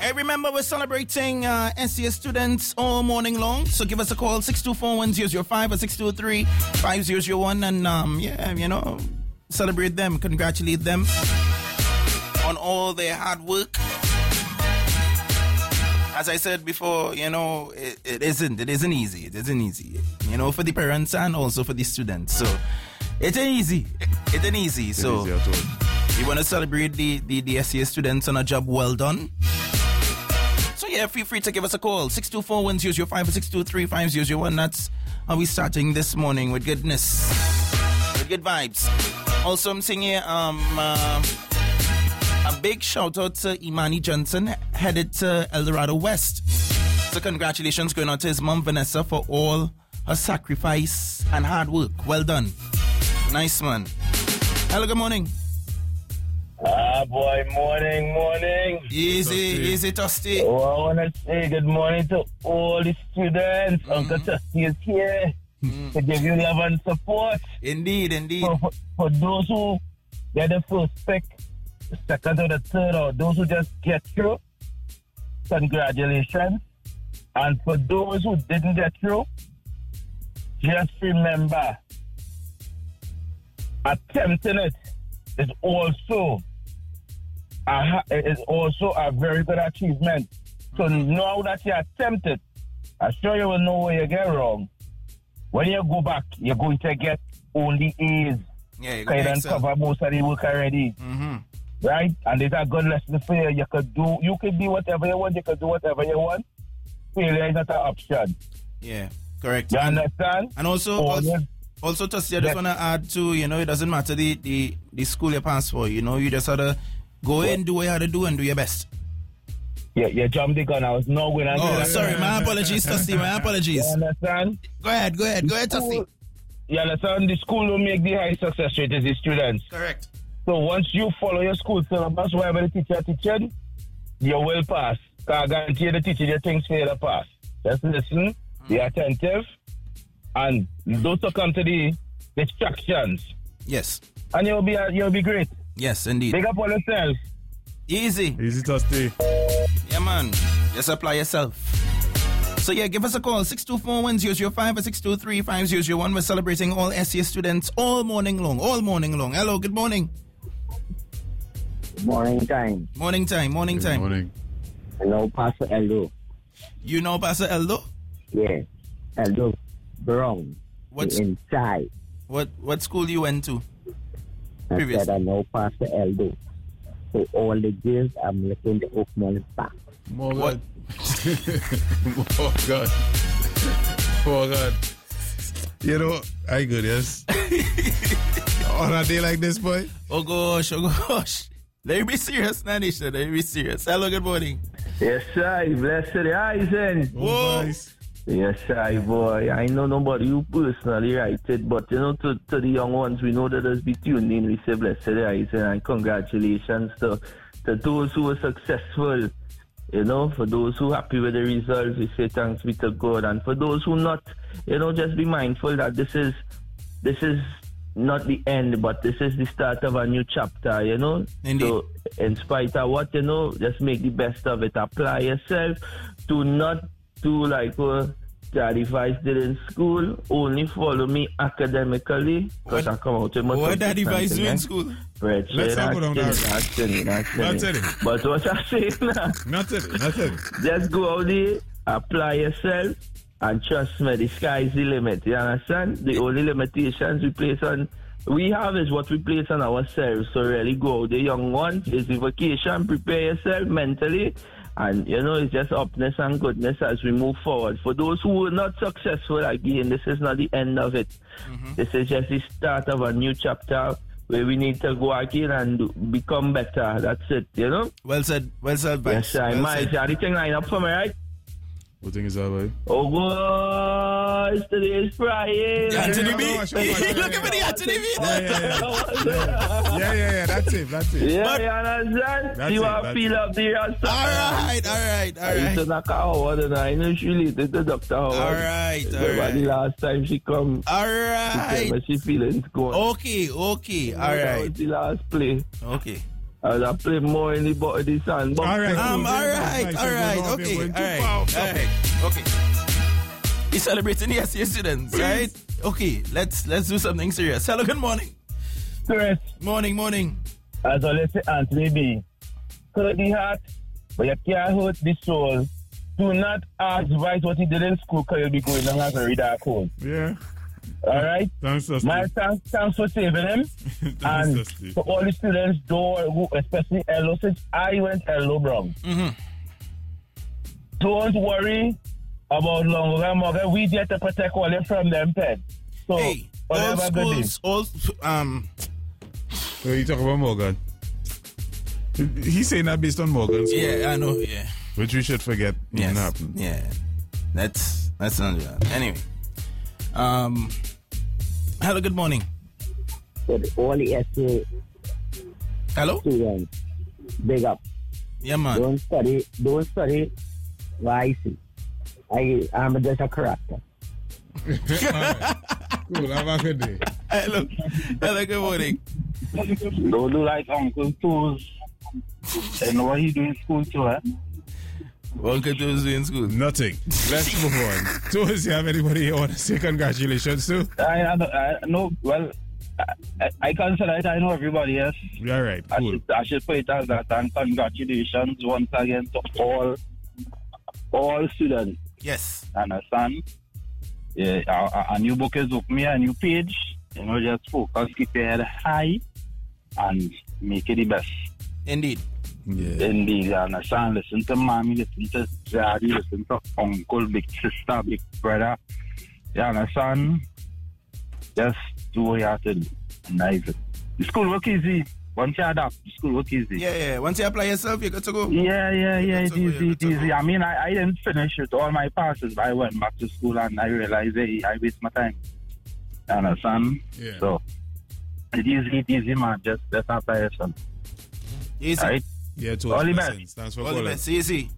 Hey, remember, we're celebrating SCS students all morning long. So give us a call, 624-1005 or 623-5001. And, celebrate them, congratulate them on all their hard work. As I said before, it isn't easy. It isn't easy, for the parents and also for the students. So it ain't easy. It ain't easy. So you want to celebrate the SCS students on a job well done. So yeah, feel free to give us a call, 624-1005 or 623-5001. That's how we're starting this morning with goodness, with good vibes. Also, I'm singing a big shout out to Imani Johnson, headed to El Dorado West. So congratulations going out to his mom Vanessa for all her sacrifice and hard work. Well done. Nice man. Hello, good morning. Boy, morning. Easy, Toasty. Oh, I want to say good morning to all the students. Uncle Toasty is here to give you love and support. Indeed. For those who get the first pick, the second or the third, or those who just get through, congratulations. And for those who didn't get through, just remember, attempting it is also a very good achievement. So now that you attempt it, I'm sure you will know where you get wrong. When you go back, you're going to get only A's. Yeah, you can cover most of the work already. Mm-hmm. Right? And it's a good lesson for you. You could be whatever you want, you could do whatever you want. Failure is not an option. Yeah, correct. You understand? And also Toasty, I just want to add to, it doesn't matter the school you pass for, you just have to go in, do what you have to do and do your best. Yeah, you jumped the gun. I was not going to Oh, sorry, my apologies, Toasty, my apologies. You understand? Go ahead, Toasty. You understand? The school will make the high success rate is the students. Correct. So once you follow your school syllabus, wherever the teacher teaching, you will pass. I guarantee the teacher your things for you to pass. Just listen, be attentive, and don't succumb to the distractions. Yes. And you'll be great. Yes, indeed. Big up on yourself. Easy to stay. Yeah, man. Just apply yourself. So yeah, give us a call, 624-1005 or 623-5001. We're celebrating all SCS students all morning long. Hello, good morning. Morning time. Morning time. I know Pastor Eldo. You know Pastor Eldo? Yeah. Eldo Brown. What's inside? What school you went to? I said I know Pastor Eldo. For all the years I'm looking to Oakman back. More God. Oh God. I good, yes. On a day like this, boy. Oh gosh. Let me be serious, Nanisha. Let me be serious. Hello, good morning. Yes, sir. Blessed the rising. Whoa. Nice. Yes, sir, boy. I know nobody who personally write it, but to the young ones, we know that us be tuned in. We say blessed the rising and congratulations to those who were successful. For those who are happy with the results, we say thanks be to God. And for those who not, just be mindful that this is not the end, but this is the start of a new chapter, Indeed. So in spite of what, just make the best of it. Apply yourself. Do not do like what Daddy Vice did in school. Only follow me academically, because I come out with my what Daddy Vice do in school? Let's not go down that. Not it. But what I say now, not it. Just go out there, apply yourself, and trust me, the sky is the limit. You understand? The only limitations we have is what we place on ourselves. So really go out there, young ones. It's the vacation. Prepare yourself mentally. And, it's just upness and goodness as we move forward. For those who were not successful, again, this is not the end of it. Mm-hmm. This is just the start of a new chapter where we need to go again and become better. That's it, Well said, Vice. Yes, sir. Miles, everything line up for me, right? What thing is that, boy? Oh, boy, today is Friday. Anthony B. Look at me, the Anthony B. Yeah, that's it. Yeah, you understand? You want to feel up the rasta. All right. I used to knock her out, and I know she related to Dr. Howard. All right. The last time she come, all right. she feeling good. Okay, all right. The last play. Okay. I'll play more in the sandbox. All right. all right. Okay. He's celebrating the SCA students, right? Okay, let's do something serious. Hello, good morning. Chris, Morning. as always say Anthony B. Hurt the heart, but you can't hurt the soul. Do not ask Vice what he did in school because you'll be going on as a reader code. Yeah. All right? Thanks, Dusty. My thanks for saving him. Thanks, And Dusty. for all the students, who, especially LO, since I went LO Brown. Mm-hmm. Don't worry about Longo Morgan. We get to protect all them from them pets. So, Hey, all schools, So you talk about Morgan. He's saying that based on Morgan. Yeah, I know, yeah. Which we should forget even Yes. happened. Yeah. That's not that. Anyway. Hello, good morning. for all the SCA Hello? students, big up. Yeah, man. Don't study what I see. I'm just a character. Cool, have a good day. Hello, good morning. Don't do like Uncle Tools. And what he do in school too, eh? What could you do in school? Nothing. Let's move on. So, does you have anybody you want to say congratulations to? I know, well, I consider it, I know everybody else. All right, cool. I should put it as that, and congratulations once again to all students. Yes. Understand? Yeah, a new book is open, a new page. You know, just focus, keep your head high, and make it the best. Indeed. Yeah. Indeed, you understand? Listen to mommy, listen to daddy, listen to uncle, big sister, big brother. You understand? Just do what you have to do. Nice. The school work easy. Once you adapt, the school work easy. Yeah. Once you apply yourself, you're good to go. Yeah. It's easy. I mean, I didn't finish with all my passes, but I went back to school and I realized, hey, I waste my time. You understand? Yeah. So, it's easy, man. Just apply yourself. Easy. Right? Yeah, to All the us, best. blessings. Thanks for All the calling. best. Easy.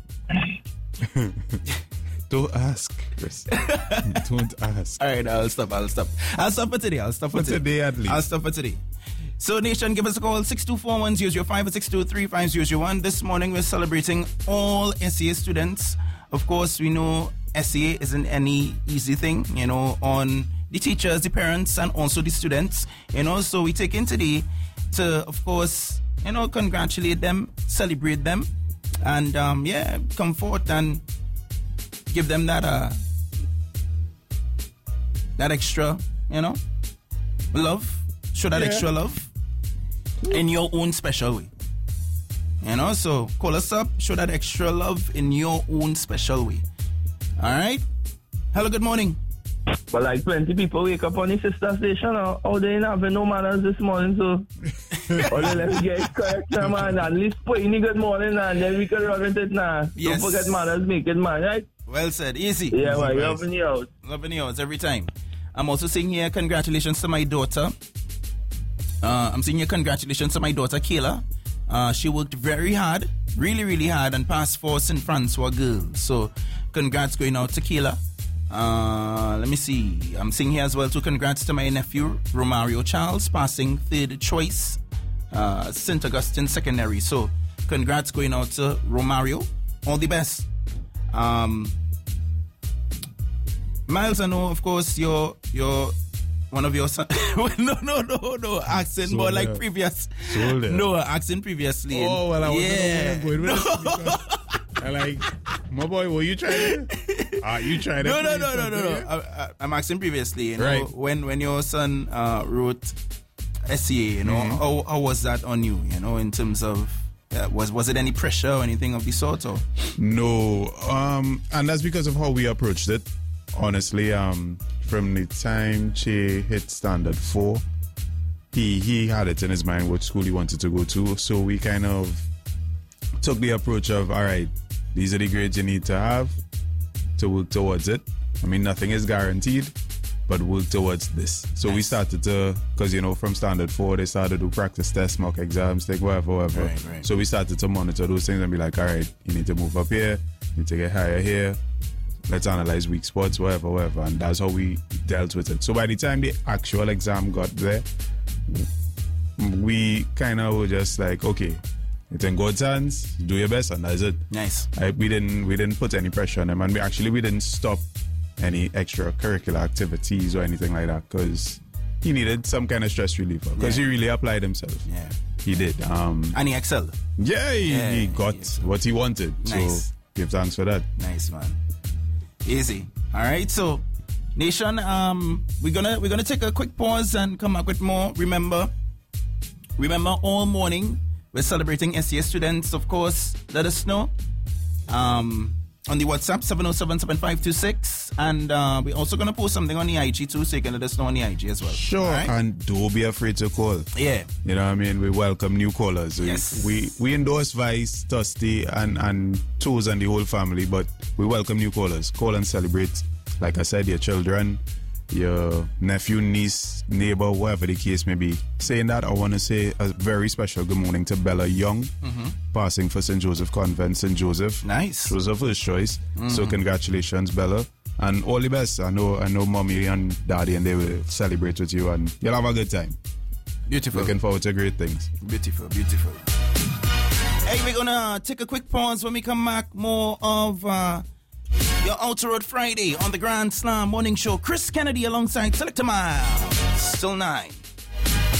Don't ask, Chris. Don't ask. All right, I'll stop for today. For today, at least. I'll stop for today. So, Nation, give us a call, 624-1005 or 623-5001. This morning, we're celebrating all SCA students. Of course, we know SCA isn't any easy thing, you know, on the teachers, the parents, and also the students. You know, so we take in today to, of course, you know, congratulate them, celebrate them, and, come forth and give them that extra, you know, love. Show that extra love in your own special way. You know, so call us up, show that extra love in your own special way. All right? Hello, good morning. But like 20 people wake up on the sister station, or they ain't having no manners this morning, so or let's get it correct, man. At least put in good morning and then we can run with it now. Yes. Don't forget manners, make it, man, right? Well said. Easy. Yeah, well, loving you out. Loving yours every time. I'm also saying here, congratulations to my daughter. I'm saying here, congratulations to my daughter, Kayla. She worked very hard, really, really hard, and passed for St. Francois Girls. So, congrats going out to Kayla. Let me see. I'm saying here as well, too, congrats to my nephew, Romario Charles, passing third choice, St. Augustine Secondary. So, congrats going out to Romario. All the best. Miles, I know, of course, you're one of your sons. no, accent more like previous. No, accent previously. Oh, well, I wasn't going with it. I like, my boy, were you trying it? You tried it? No. I'm asking previously, you know, right. when your son wrote SCA, you know, how was that on you, you know, in terms of, was it any pressure or anything of the sort? Or? No, and that's because of how we approached it. Honestly, from the time Che hit standard 4, he had it in his mind what school he wanted to go to. So we kind of took the approach of, all right, these are the grades you need to have to work towards it. I mean, nothing is guaranteed, but work towards this. So we started to, because, you know, from standard 4, they started to do practice tests, mock exams, like whatever. Right. So we started to monitor those things and be like, all right, you need to move up here, you need to get higher here. Let's analyze weak spots, whatever. And that's how we dealt with it. So by the time the actual exam got there, we kind of were just like, okay, it's in God's hands. Do your best, and that's it. Nice. We didn't put any pressure on them, and we didn't stop any extracurricular activities or anything like that because he needed some kind of stress reliever because he really applied himself. Yeah, he did. And he excelled. Yeah, he got what he wanted. Nice. So give thanks for that. Nice, man. Easy. All right, so Nation, we're gonna take a quick pause and come back with more. Remember, all morning we're celebrating SES students. Of course, let us know on the WhatsApp 707-7526, and we're also gonna post something on the IG too, so you can let us know on the IG as well. Sure, right? And don't be afraid to call. Yeah, you know what I mean. We welcome new callers. Yes, we endorse Vice, Tusty, and Toes and the whole family, but we welcome new callers. Call and celebrate. Like I said, your children, your nephew, niece, neighbor, whatever the case may be. Saying that, I want to say a very special good morning to Bella Young, passing for St. Joseph Convent, St. Joseph. Nice. She was her first choice. So congratulations, Bella. And all the best. I know mommy and daddy, and they will celebrate with you, and you'll have a good time. Beautiful. Looking forward to great things. Beautiful, beautiful. Hey, we're going to take a quick pause. When we come back, more of... your Outer Road Friday on the Grand Slam Morning Show. Chris Kennedy alongside Selector Miles. Still 9.